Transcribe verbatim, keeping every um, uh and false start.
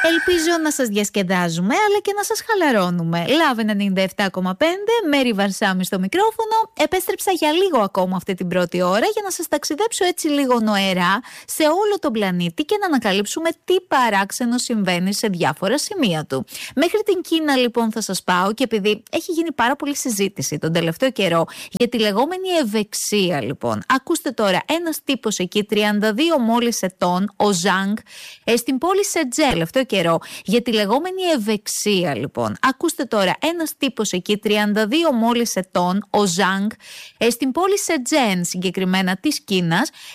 Ελπίζω να σας διασκεδάζουμε αλλά και να σας χαλαρώνουμε. Λάβε ενενήντα επτά κόμμα πέντε, Μέρη Βαρσάμι στο μικρόφωνο. Επέστρεψα για λίγο ακόμα αυτή την πρώτη ώρα για να σας ταξιδέψω έτσι λίγο νοερά σε όλο τον πλανήτη και να ανακαλύψουμε τι παράξενο συμβαίνει σε διάφορα σημεία του. Μέχρι την Κίνα λοιπόν θα σας πάω, και επειδή έχει γίνει πάρα πολύ συζήτηση τον τελευταίο καιρό για τη λεγόμενη ευεξία λοιπόν. Ακούστε τώρα, ένας τύπος εκεί τριάντα δύο μόλις ετών, ο Ζανγκ, ε, στην πόλη Σετζέ τελευταίο καιρό για τη λεγόμενη ευεξία λοιπόν. Ακούστε τώρα, ένας τύπος εκεί τριάντα δύο μόλις ετών, ο Ζανγκ, ε, στην πόλη Σετζέν συγκεκριμένα της Κίνας,